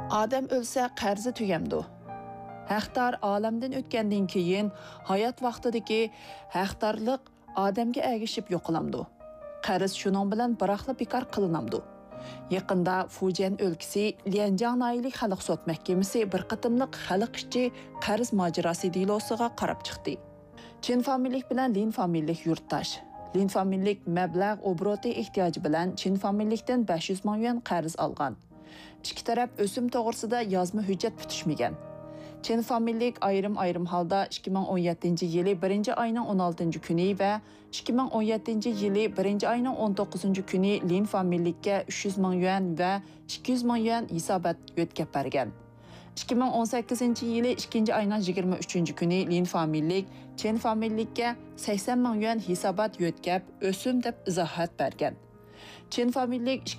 Odam o'lsa, qarzi tugamdi. Haqdor olamdan o'tgandan keyin hayot vaqtidagi haqdorlik odamga ergishib yo'qolamdi. Qarz shuning bilan biroqla bekor qilinamdi. Yaqinda Fujian o'lkasi Lianjiang noyalik xalq sud mahkamasi bir qatimliq xalq ichi qarz mojarosi delosiga qarab chiqdi. Chen familiyalik bilan Lin familiyalik yurtdosh. Lin familiyalik mablag' obroti ehtiyoji bilan Chen familiyalikdan 500 ming yuan qarz olgan. İki taraf o'sim to'g'risida yozma hujjat bitishmagan. Chen familiyalik ayrim holda 2017-yili 1-oyning 16-kuni va 2017-yili 1-oyning 19-kuni Lin familiyalikka 300 ming yuan va 200 ming yuan hisobot yo'tkab bergan. 2018-yili 2-oyning 23-kuni Lin familiyalik Chen familiyalikka 80 ming yuan hisobot yo'tkab o'sim deb izohat bergan. Chen familiyalik